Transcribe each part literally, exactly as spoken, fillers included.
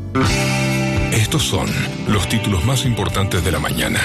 Estos son los títulos más importantes de la mañana.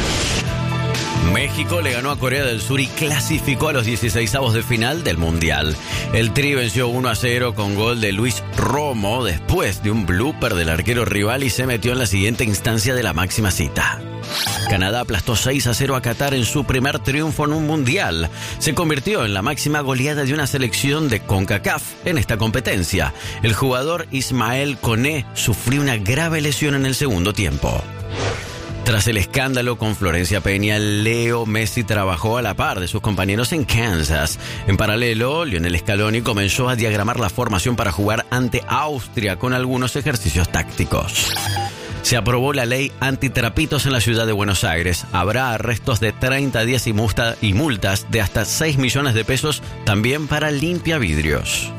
México le ganó a Corea del Sur y clasificó a los dieciseisavos de final del Mundial. El Tri venció uno a cero con gol de Luis Romo después de un blooper del arquero rival y se metió en la siguiente instancia de la máxima cita. Canadá aplastó seis a cero a Qatar en su primer triunfo en un mundial. Se convirtió en la máxima goleada de una selección de CONCACAF en esta competencia. El jugador Ismael Koné sufrió una grave lesión en el segundo tiempo. Tras el escándalo con Florencia Peña, Leo Messi trabajó a la par de sus compañeros en Kansas. En paralelo, Lionel Scaloni comenzó a diagramar la formación para jugar ante Austria con algunos ejercicios tácticos. Se aprobó la ley antitrapitos en la ciudad de Buenos Aires. Habrá arrestos de treinta días y, multa, y multas de hasta seis millones de pesos también para limpiavidrios.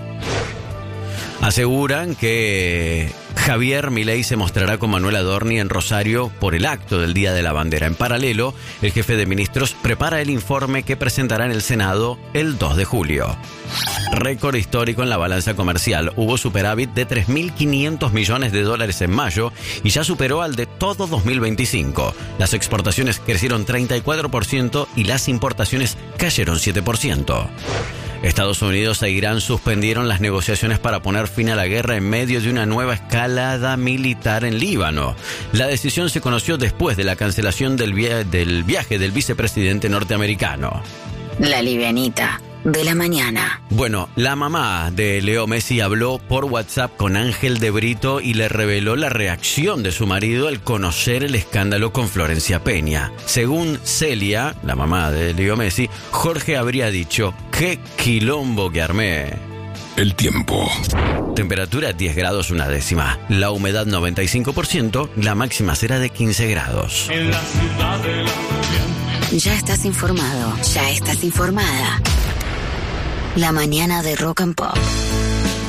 Aseguran que Javier Milei se mostrará con Manuel Adorni en Rosario por el acto del Día de la Bandera. En paralelo, el jefe de ministros prepara el informe que presentará en el Senado el dos de julio. Récord histórico en la balanza comercial. Hubo superávit de tres mil quinientos millones de dólares en mayo y ya superó al de todo dos mil veinticinco. Las exportaciones crecieron treinta y cuatro por ciento y las importaciones cayeron siete por ciento. Estados Unidos e Irán suspendieron las negociaciones para poner fin a la guerra en medio de una nueva escalada militar en Líbano. La decisión se conoció después de la cancelación del, via- del viaje del vicepresidente norteamericano. La livianita de la mañana. Bueno, la mamá de Leo Messi habló por WhatsApp con Ángel de Brito y le reveló la reacción de su marido al conocer el escándalo con Florencia Peña. Según Celia, la mamá de Leo Messi, Jorge habría dicho: ¡qué quilombo que armé! El tiempo. Temperatura diez grados una décima. La humedad noventa y cinco por ciento. La máxima será de quince grados. En la ciudad de la... Ya estás informado, ya estás informada. La mañana de Rock and Pop.